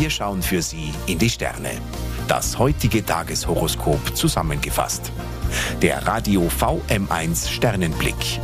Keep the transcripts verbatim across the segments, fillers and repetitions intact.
Wir schauen für Sie in die Sterne. Das heutige Tageshoroskop zusammengefasst. Der Radio V M eins Sternenblick.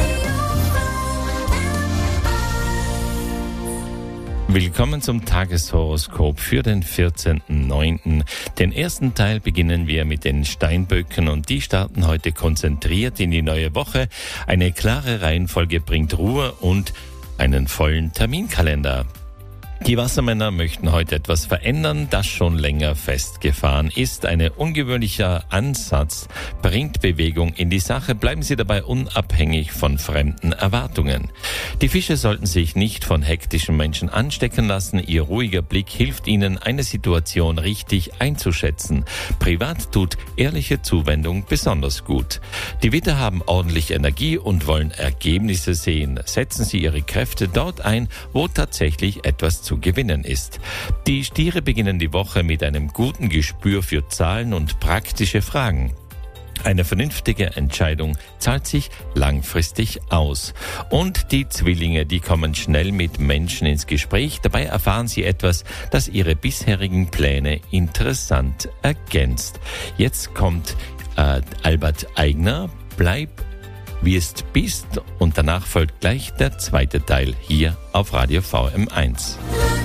Willkommen zum Tageshoroskop für den vierzehnten neunten Den ersten Teil beginnen wir mit den Steinböcken und die starten heute konzentriert in die neue Woche. Eine klare Reihenfolge bringt Ruhe und einen vollen Terminkalender. Die Wassermänner möchten heute etwas verändern, das schon länger festgefahren ist. Ein ungewöhnlicher Ansatz bringt Bewegung in die Sache. Bleiben Sie dabei unabhängig von fremden Erwartungen. Die Fische sollten sich nicht von hektischen Menschen anstecken lassen. Ihr ruhiger Blick hilft Ihnen, eine Situation richtig einzuschätzen. Privat tut ehrliche Zuwendung besonders gut. Die Widder haben ordentlich Energie und wollen Ergebnisse sehen. Setzen Sie Ihre Kräfte dort ein, wo tatsächlich etwas zu gewinnen ist. Die Stiere beginnen die Woche mit einem guten Gespür für Zahlen und praktische Fragen. Eine vernünftige Entscheidung zahlt sich langfristig aus. Und die Zwillinge, die kommen schnell mit Menschen ins Gespräch. Dabei erfahren sie etwas, das ihre bisherigen Pläne interessant ergänzt. Jetzt kommt äh, Albert Eigner, Bleib wie es bist, und danach folgt gleich der zweite Teil hier auf Radio V M eins.